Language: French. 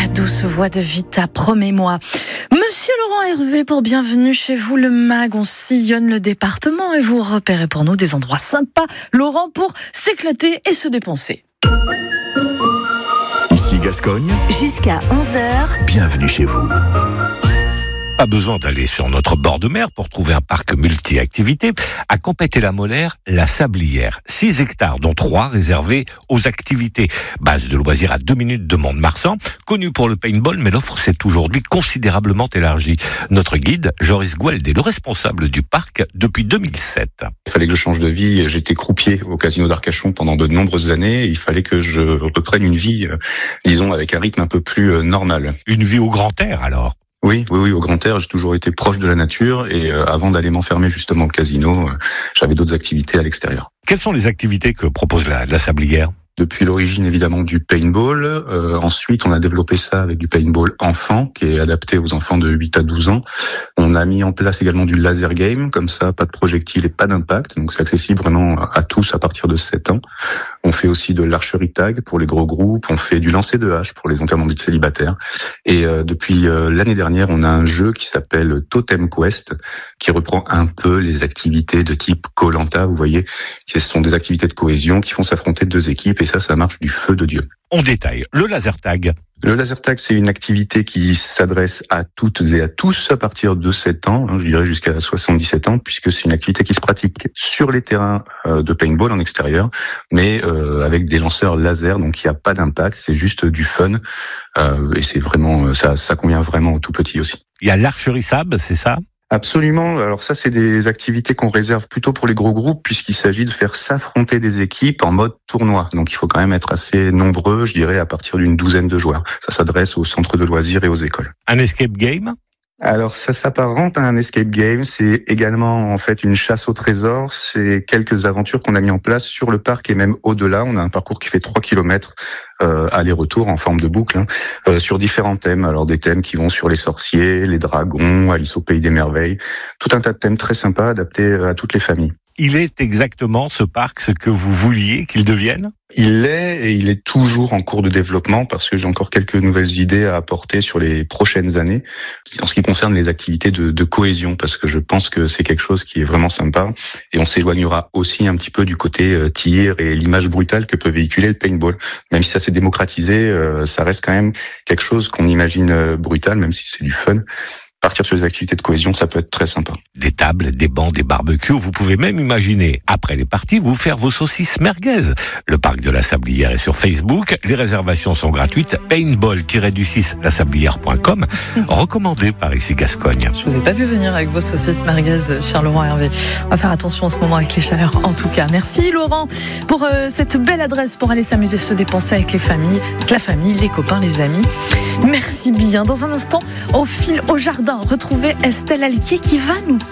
La douce voix de Vita, promets-moi. Monsieur Laurent Hervé, pour bienvenue chez vous, le MAG. On sillonne le département et vous repérez pour nous des endroits sympas, Laurent, pour s'éclater et se dépenser. Ici Gascogne. Jusqu'à 11h. Bienvenue chez vous. Pas besoin d'aller sur notre bord de mer pour trouver un parc multi-activités. À Compète-la-Molaire, la Sablière. 6 hectares, dont 3 réservés aux activités. Base de loisirs à 2 minutes de Mont-de-Marsan. Connu pour le paintball, mais l'offre s'est aujourd'hui considérablement élargie. Notre guide, Joris Gueld, est le responsable du parc depuis 2007. Il fallait que je change de vie. J'étais croupier au casino d'Arcachon pendant de nombreuses années. Il fallait que je reprenne une vie, disons, avec un rythme un peu plus normal. Une vie au grand air, alors? Oui, au grand air, j'ai toujours été proche de la nature et avant d'aller m'enfermer justement au casino, j'avais d'autres activités à l'extérieur. Quelles sont les activités que propose la Sablière ? Depuis l'origine évidemment du paintball, ensuite on a développé ça avec du paintball enfant qui est adapté aux enfants de 8 à 12 ans. On a mis en place également du laser game, comme ça pas de projectiles et pas d'impact, donc c'est accessible vraiment à tous à partir de 7 ans. On fait aussi de l'archerie tag pour les gros groupes, on fait du lancer de hache pour les enterrements de célibataires. Et depuis l'année dernière, on a un jeu qui s'appelle Totem Quest, qui reprend un peu les activités de type Koh-Lanta, vous voyez. Ce sont des activités de cohésion qui font s'affronter 2 équipes et ça marche du feu de Dieu. On détaille. Le laser tag. Le laser tag, c'est une activité qui s'adresse à toutes et à tous à partir de 7 ans, je dirais jusqu'à 77 ans, puisque c'est une activité qui se pratique sur les terrains de paintball en extérieur, mais avec des lanceurs laser, donc il n'y a pas d'impact, c'est juste du fun, et c'est vraiment ça convient vraiment aux tout petits aussi. Il y a l'archerie sable, c'est ça ? Absolument. Alors ça, c'est des activités qu'on réserve plutôt pour les gros groupes puisqu'il s'agit de faire s'affronter des équipes en mode tournoi. Donc il faut quand même être assez nombreux, je dirais à partir d'une 12aine de joueurs. Ça s'adresse aux centres de loisirs et aux écoles. Un escape game ? Alors ça s'apparente à un escape game, c'est également en fait une chasse au trésor, c'est quelques aventures qu'on a mis en place sur le parc et même au-delà. On a un parcours qui fait 3 km aller-retour en forme de boucle sur différents thèmes. Alors des thèmes qui vont sur les sorciers, les dragons, Alice au pays des merveilles, tout un tas de thèmes très sympas adaptés à toutes les familles. Il est exactement ce parc ce que vous vouliez qu'il devienne ? Il l'est et il est toujours en cours de développement parce que j'ai encore quelques nouvelles idées à apporter sur les prochaines années en ce qui concerne les activités de cohésion parce que je pense que c'est quelque chose qui est vraiment sympa et on s'éloignera aussi un petit peu du côté tir et l'image brutale que peut véhiculer le paintball. Même si ça s'est démocratisé, ça reste quand même quelque chose qu'on imagine brutal même si c'est du fun. Partir sur les activités de cohésion, ça peut être très sympa. Des tables, des bancs, des barbecues. Vous pouvez même imaginer, après les parties, vous faire vos saucisses merguez. Le parc de la Sablière est sur Facebook. Les réservations sont gratuites. paintball-lasablière.com. Recommandé par ici Gascogne. Je vous ai pas vu venir avec vos saucisses merguez, cher Laurent Hervé. On va faire attention en ce moment avec les chaleurs, en tout cas. Merci Laurent pour cette belle adresse pour aller s'amuser, se dépenser avec les familles, avec la famille, les copains, les amis. Merci bien. Dans un instant, au jardin, retrouvez Estelle Alquier qui va nous